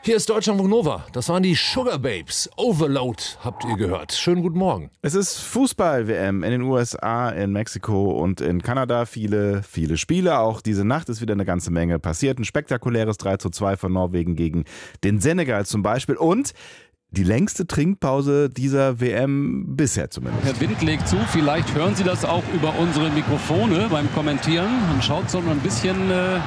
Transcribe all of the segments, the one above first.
Hier ist Deutschlandfunk Nova. Das waren die Sugar Babes. Overload habt ihr gehört. Schönen guten Morgen. Es ist Fußball-WM in den USA, in Mexiko und in Kanada. Viele Spiele. Auch diese Nacht ist wieder eine ganze Menge passiert. Ein spektakuläres 3:2 von Norwegen gegen den Senegal zum Beispiel. Und die längste Trinkpause dieser WM bisher zumindest. Der Wind legt zu, vielleicht hören Sie das auch über unsere Mikrofone beim Kommentieren. Man schaut so ein bisschen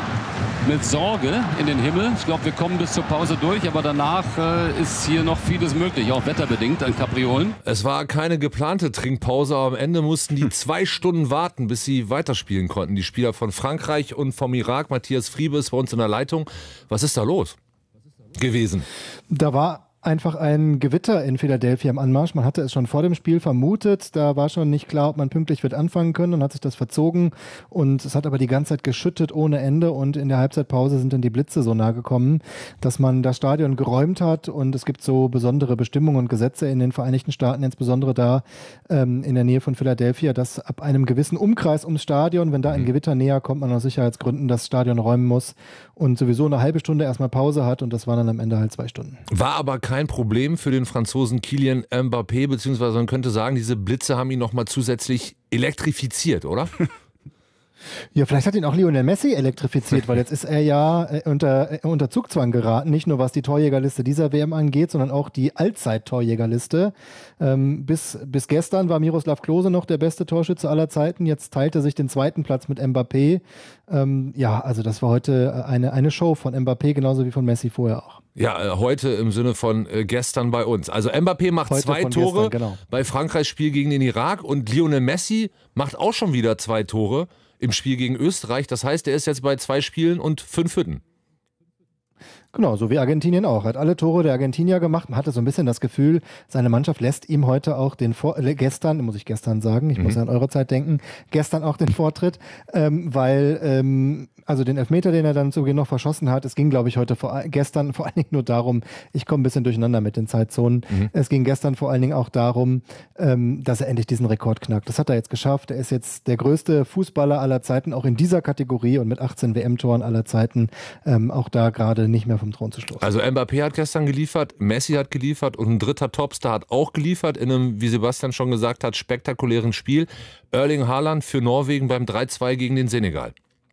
mit Sorge in den Himmel. Ich glaube, wir kommen bis zur Pause durch, aber danach ist hier noch vieles möglich, auch wetterbedingt an Kapriolen. Es war keine geplante Trinkpause, aber am Ende mussten die 2 Stunden warten, bis sie weiterspielen konnten. Die Spieler von Frankreich und vom Irak. Matthias Friebe ist bei uns in der Leitung. Was ist da los gewesen? Da war einfach ein Gewitter in Philadelphia im Anmarsch. Man hatte es schon vor dem Spiel vermutet. Da war schon nicht klar, ob man pünktlich wird anfangen können. Dann hat sich das verzogen und es hat aber die ganze Zeit geschüttet ohne Ende und in der Halbzeitpause sind dann die Blitze so nah gekommen, dass man das Stadion geräumt hat und es gibt so besondere Bestimmungen und Gesetze in den Vereinigten Staaten, insbesondere da in der Nähe von Philadelphia, dass ab einem gewissen Umkreis ums Stadion, wenn da ein Gewitter näher kommt, man aus Sicherheitsgründen das Stadion räumen muss und sowieso eine halbe Stunde erstmal Pause hat und das waren dann am Ende halt 2 Stunden. War aber kein Problem für den Franzosen Kylian Mbappé, beziehungsweise man könnte sagen, diese Blitze haben ihn nochmal zusätzlich elektrifiziert, oder? Ja, vielleicht hat ihn auch Lionel Messi elektrifiziert, weil jetzt ist er ja unter Zugzwang geraten, nicht nur was die Torjägerliste dieser WM angeht, sondern auch die Allzeit-Torjägerliste. Bis gestern war Miroslav Klose noch der beste Torschütze aller Zeiten, jetzt teilt er sich den 2. Platz mit Mbappé. Ja, also das war heute eine Show von Mbappé, genauso wie von Messi vorher auch. Ja, heute im Sinne von gestern bei uns. Also Mbappé macht heute 2 Tore genau. Bei Frankreichs Spiel gegen den Irak und Lionel Messi macht auch schon wieder 2 Tore im Spiel gegen Österreich. Das heißt, er ist jetzt bei 2 Spielen und 5 Hütten. Genau, so wie Argentinien auch. Er hat alle Tore der Argentinier gemacht. Man hatte so ein bisschen das Gefühl, seine Mannschaft lässt ihm heute auch gestern muss ja an eure Zeit denken, gestern auch den Vortritt, weil also den Elfmeter, den er dann zu Beginn noch verschossen hat, es ging, glaube ich, gestern vor allen Dingen nur darum, ich komme ein bisschen durcheinander mit den Zeitzonen, es ging gestern vor allen Dingen auch darum, dass er endlich diesen Rekord knackt. Das hat er jetzt geschafft. Er ist jetzt der größte Fußballer aller Zeiten, auch in dieser Kategorie und mit 18 WM-Toren aller Zeiten, auch da gerade nicht mehr vom Thron zu stoßen. Also Mbappé hat gestern geliefert, Messi hat geliefert und ein dritter Topstar hat auch geliefert in einem, wie Sebastian schon gesagt hat, spektakulären Spiel. Erling Haaland für Norwegen beim 3:2 gegen den Senegal.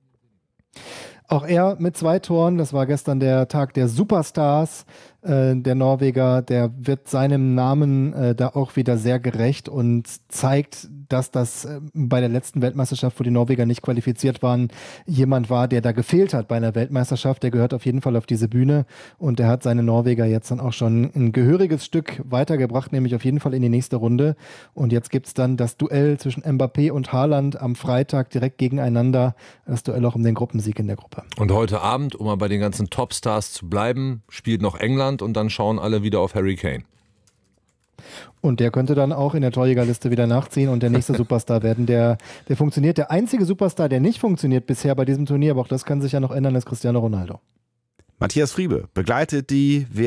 Auch er mit 2 Toren, das war gestern der Tag der Superstars. Der Norweger, der wird seinem Namen da auch wieder sehr gerecht und zeigt, dass das bei der letzten Weltmeisterschaft, wo die Norweger nicht qualifiziert waren, jemand war, der da gefehlt hat bei einer Weltmeisterschaft. Der gehört auf jeden Fall auf diese Bühne und der hat seine Norweger jetzt dann auch schon ein gehöriges Stück weitergebracht, nämlich auf jeden Fall in die nächste Runde. Und jetzt gibt's dann das Duell zwischen Mbappé und Haaland am Freitag direkt gegeneinander. Das Duell auch um den Gruppensieg in der Gruppe. Und heute Abend, um mal bei den ganzen Topstars zu bleiben, spielt noch England und dann schauen alle wieder auf Harry Kane. Und der könnte dann auch in der Torjägerliste wieder nachziehen und der nächste Superstar werden. Der funktioniert. Der einzige Superstar, der nicht funktioniert bisher bei diesem Turnier, aber auch das kann sich ja noch ändern, ist Cristiano Ronaldo. Matthias Friebe begleitet die WM